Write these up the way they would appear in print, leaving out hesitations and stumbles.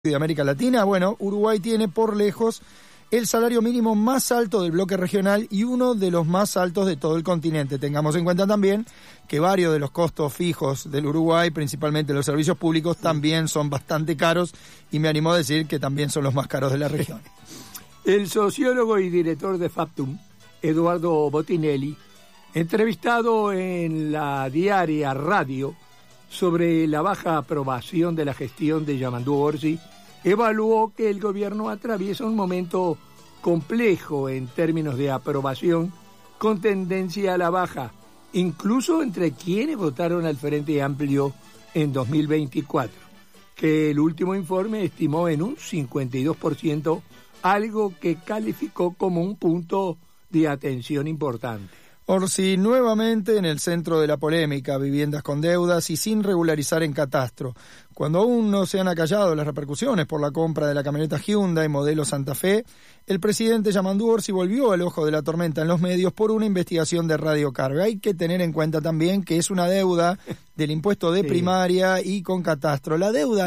de América Latina. Bueno, Uruguay tiene por lejos el salario mínimo más alto del bloque regional y uno de los más altos de todo el continente. Tengamos en cuenta también que varios de los costos fijos del Uruguay, principalmente los servicios públicos, también son bastante caros y me animo a decir que también son los más caros de la región. El sociólogo y director de Factum, Eduardo Botinelli, entrevistado en la diaria Radio sobre la baja aprobación de la gestión de Yamandú Orsi, evaluó que el gobierno atraviesa un momento complejo en términos de aprobación con tendencia a la baja, incluso entre quienes votaron al Frente Amplio en 2024, que el último informe estimó en un 52%, algo que calificó como un punto de atención importante. Orsi nuevamente en el centro de la polémica, viviendas con deudas y sin regularizar en catastro. Cuando aún no se han acallado las repercusiones por la compra de la camioneta Hyundai modelo Santa Fe, el presidente Yamandú Orsi volvió al ojo de la tormenta en los medios por una investigación de Radio Carve. Hay que tener en cuenta también que es una deuda del impuesto de primaria y con catastro. La deuda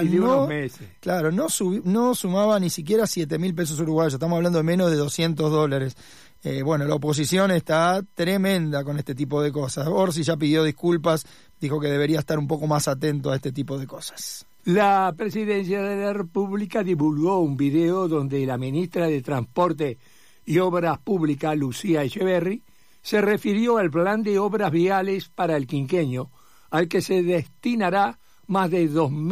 no sumaba ni siquiera 7.000 pesos uruguayos, estamos hablando de menos de $200. Bueno, la oposición está tremenda con este tipo de cosas. Orsi ya pidió disculpas, dijo que debería estar un poco más atento a este tipo de cosas. La Presidencia de la República divulgó un video donde la ministra de Transporte y Obras Públicas, Lucía Echeverri, se refirió al plan de obras viales para el quinquenio, al que se destinará más de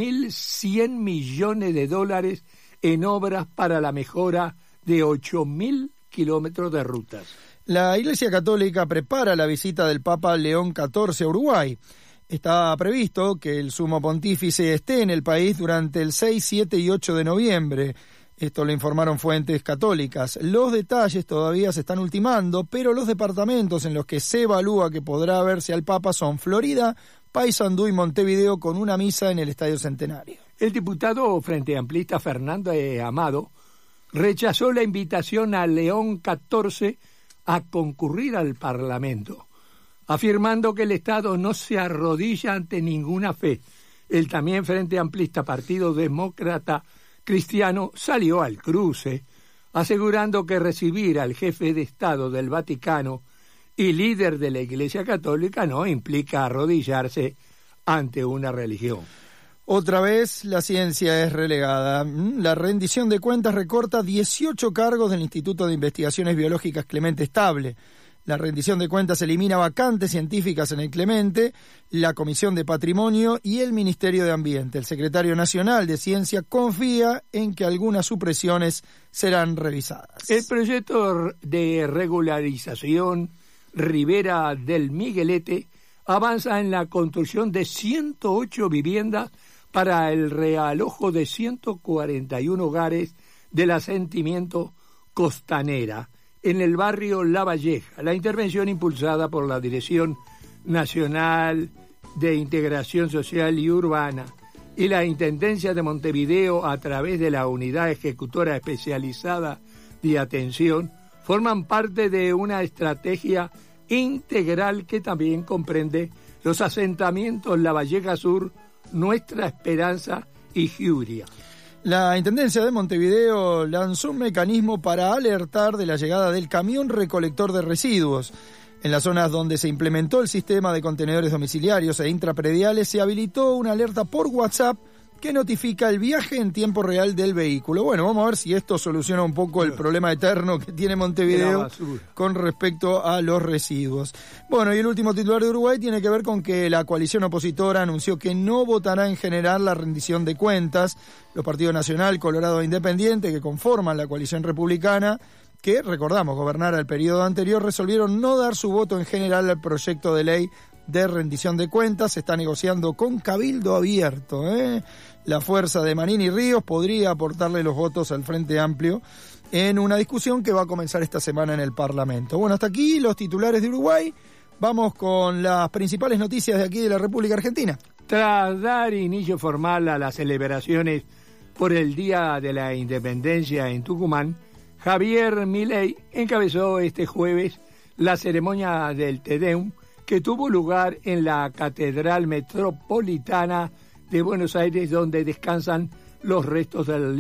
2.100 millones de dólares en obras para la mejora de 8.000 kilómetros de rutas. La Iglesia Católica prepara la visita del Papa León XIV a Uruguay. Está previsto que el sumo pontífice esté en el país durante el 6, 7 y 8 de noviembre. Esto lo informaron fuentes católicas. Los detalles todavía se están ultimando, pero los departamentos en los que se evalúa que podrá verse al Papa son Florida, Paysandú y Montevideo, con una misa en el Estadio Centenario. El diputado frente amplista Fernando Amado rechazó la invitación a León XIV a concurrir al Parlamento, afirmando que el Estado no se arrodilla ante ninguna fe. El también frente amplista Partido Demócrata Cristiano salió al cruce, asegurando que recibir al jefe de Estado del Vaticano y líder de la Iglesia Católica no implica arrodillarse ante una religión. Otra vez la ciencia es relegada. La rendición de cuentas recorta 18 cargos del Instituto de Investigaciones Biológicas Clemente Estable. La rendición de cuentas elimina vacantes científicas en el Clemente, la Comisión de Patrimonio y el Ministerio de Ambiente. El secretario nacional de Ciencia confía en que algunas supresiones serán revisadas. El proyecto de regularización Ribera del Miguelete avanza en la construcción de 108 viviendas para el realojo de 141 hogares del asentamiento Costanera en el barrio La Valleja. La intervención impulsada por la Dirección Nacional de Integración Social y Urbana y la Intendencia de Montevideo a través de la Unidad Ejecutora Especializada de Atención forman parte de una estrategia integral que también comprende los asentamientos La Valleja Sur, Nuestra Esperanza y Giuria. La Intendencia de Montevideo lanzó un mecanismo para alertar de la llegada del camión recolector de residuos. En las zonas donde se implementó el sistema de contenedores domiciliarios e intraprediales se habilitó una alerta por WhatsApp que notifica el viaje en tiempo real del vehículo. Bueno, vamos a ver si esto soluciona un poco el problema eterno que tiene Montevideo con respecto a los residuos. Bueno, y el último titular de Uruguay tiene que ver con que la coalición opositora anunció que no votará en general la rendición de cuentas. Los partidos Nacional, Colorado e Independiente, que conforman la coalición republicana, que, recordamos, gobernara el periodo anterior, resolvieron no dar su voto en general al proyecto de ley de rendición de cuentas. Se está negociando con cabildo abierto, La fuerza de Manini Ríos podría aportarle los votos al Frente Amplio en una discusión que va a comenzar esta semana en el Parlamento. Bueno, hasta aquí los titulares de Uruguay. Vamos con las principales noticias de aquí de la República Argentina. Tras dar inicio formal a las celebraciones por el Día de la Independencia en Tucumán, Javier Milei encabezó este jueves la ceremonia del Te Deum que tuvo lugar en la Catedral Metropolitana de Buenos Aires, donde descansan los restos del